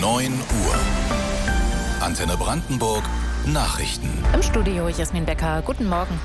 9 Uhr. Antenne Brandenburg Nachrichten. Im Studio Jasmin Becker. Guten Morgen.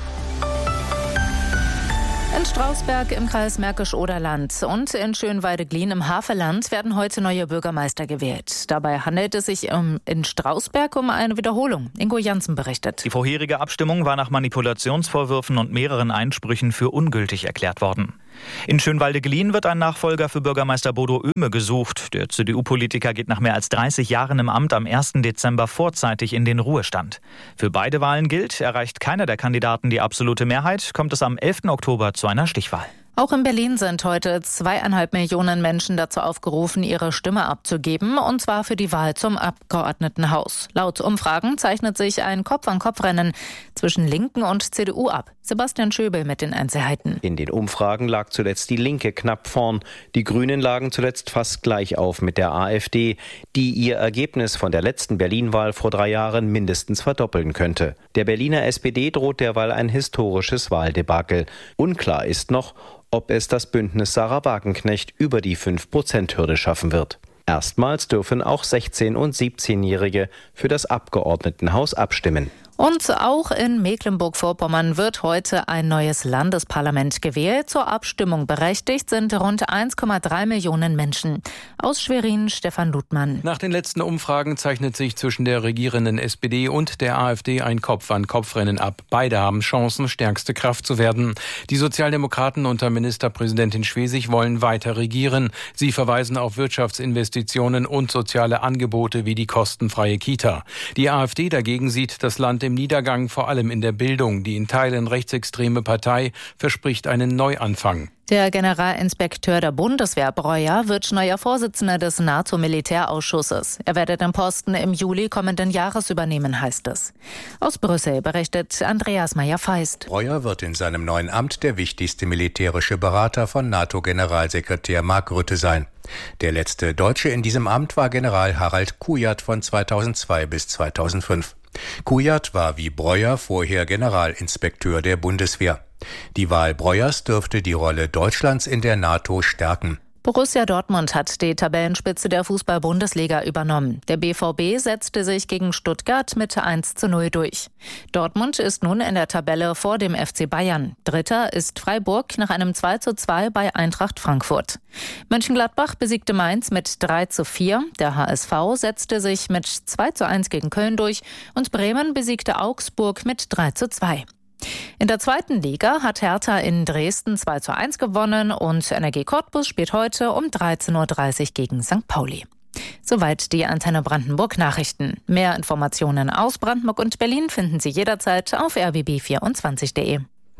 In Strausberg im Kreis Märkisch-Oderland und in Schönweide-Glien im Havelland werden heute neue Bürgermeister gewählt. Dabei handelt es sich in Strausberg um eine Wiederholung. Ingo Janssen berichtet. Die vorherige Abstimmung war nach Manipulationsvorwürfen und mehreren Einsprüchen für ungültig erklärt worden. In Schönweide-Glien wird ein Nachfolger für Bürgermeister Bodo Oehme gesucht. Der CDU-Politiker geht nach mehr als 30 Jahren im Amt am 1. Dezember vorzeitig in den Ruhestand. Für beide Wahlen gilt, erreicht keiner der Kandidaten die absolute Mehrheit, kommt es am 11. Oktober zu einer Stichwahl. Auch in Berlin sind heute 2,5 Millionen Menschen dazu aufgerufen, ihre Stimme abzugeben, und zwar für die Wahl zum Abgeordnetenhaus. Laut Umfragen zeichnet sich ein Kopf-an-Kopf-Rennen zwischen Linken und CDU ab. Sebastian Schöbel mit den Einzelheiten. In den Umfragen lag zuletzt die Linke knapp vorn. Die Grünen lagen zuletzt fast gleich auf mit der AfD, die ihr Ergebnis von der letzten Berlin-Wahl vor 3 Jahren mindestens verdoppeln könnte. Der Berliner SPD droht derweil ein historisches Wahldebakel. Unklar ist noch, ob es das Bündnis Sarah Wagenknecht über die 5%-Hürde schaffen wird. Erstmals dürfen auch 16- und 17-Jährige für das Abgeordnetenhaus abstimmen. Und auch in Mecklenburg-Vorpommern wird heute ein neues Landesparlament gewählt. Zur Abstimmung berechtigt sind rund 1,3 Millionen Menschen. Aus Schwerin Stefan Ludmann. Nach den letzten Umfragen zeichnet sich zwischen der regierenden SPD und der AfD ein Kopf-an-Kopf-Rennen ab. Beide haben Chancen, stärkste Kraft zu werden. Die Sozialdemokraten unter Ministerpräsidentin Schwesig wollen weiter regieren. Sie verweisen auf Wirtschaftsinvestitionen und soziale Angebote wie die kostenfreie Kita. Die AfD dagegen sieht das Land im Niedergang, vor allem in der Bildung. Die in Teilen rechtsextreme Partei verspricht einen Neuanfang. Der Generalinspekteur der Bundeswehr Breuer wird neuer Vorsitzender des NATO-Militärausschusses. Er werde den Posten im Juli kommenden Jahres übernehmen, heißt es. Aus Brüssel berichtet Andreas Meyer-Feist. Breuer wird in seinem neuen Amt der wichtigste militärische Berater von NATO-Generalsekretär Mark Rutte sein. Der letzte Deutsche in diesem Amt war General Harald Kujat von 2002 bis 2005. Kujat war wie Breuer vorher Generalinspekteur der Bundeswehr. Die Wahl Breuers dürfte die Rolle Deutschlands in der NATO stärken. Borussia Dortmund hat die Tabellenspitze der Fußball-Bundesliga übernommen. Der BVB setzte sich gegen Stuttgart mit 1:0 durch. Dortmund ist nun in der Tabelle vor dem FC Bayern. Dritter ist Freiburg nach einem 2:2 bei Eintracht Frankfurt. Mönchengladbach besiegte Mainz mit 3:4. Der HSV setzte sich mit 2:1 gegen Köln durch und Bremen besiegte Augsburg mit 3:2. In der zweiten Liga hat Hertha in Dresden 2:1 gewonnen und Energie Cottbus spielt heute um 13:30 Uhr gegen St. Pauli. Soweit die Antenne Brandenburg Nachrichten. Mehr Informationen aus Brandenburg und Berlin finden Sie jederzeit auf rbb24.de.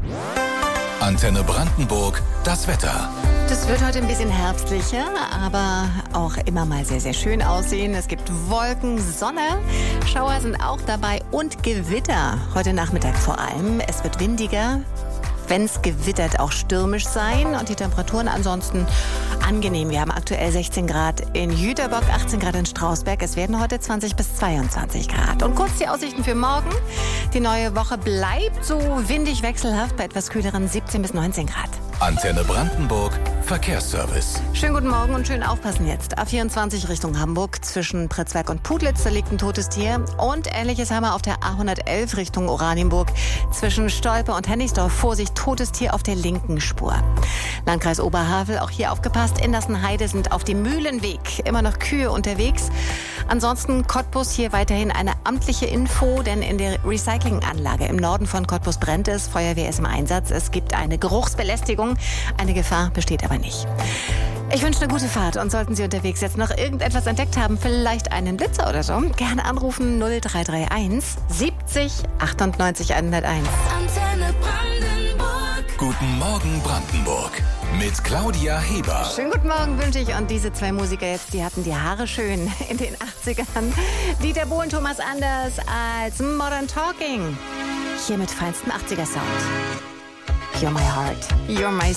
Antenne Brandenburg, das Wetter. Das wird heute ein bisschen herbstlicher, aber auch immer mal sehr, sehr schön aussehen. Es gibt Wolken, Sonne, Schauer sind auch dabei und Gewitter. Heute Nachmittag vor allem. Es wird windiger, wenn es gewittert, auch stürmisch sein und die Temperaturen ansonsten angenehm. Wir haben aktuell 16 Grad in Jüterbock, 18 Grad in Strausberg. Es werden heute 20 bis 22 Grad. Und kurz die Aussichten für morgen. Die neue Woche bleibt so windig wechselhaft bei etwas kühleren 17 bis 19 Grad. Antenne Brandenburg Verkehrsservice. Schönen guten Morgen und schön aufpassen jetzt. A24 Richtung Hamburg zwischen Pritzwerk und Putlitz, da liegt ein totes Tier. Und Ähnliches haben wir auf der A111 Richtung Oranienburg zwischen Stolpe und Hennigsdorf. Vorsicht, totes Tier auf der linken Spur. Landkreis Oberhavel, auch hier aufgepasst. Indersenheide sind auf dem Mühlenweg immer noch Kühe unterwegs. Ansonsten Cottbus, hier weiterhin eine amtliche Info, denn in der Recyclinganlage im Norden von Cottbus brennt es. Feuerwehr ist im Einsatz. Es gibt eine Geruchsbelästigung. Eine Gefahr besteht aber nicht. Ich wünsche eine gute Fahrt und sollten Sie unterwegs jetzt noch irgendetwas entdeckt haben, vielleicht einen Blitzer oder so, gerne anrufen 0331 70 98 101. Antenne Brandenburg. Guten Morgen Brandenburg mit Claudia Heber. Schönen guten Morgen wünsche ich. Und diese zwei Musiker jetzt, die hatten die Haare schön in den 80ern. Dieter Bohlen, Thomas Anders als Modern Talking. Hier mit feinstem 80er Sound. You're my heart, you're my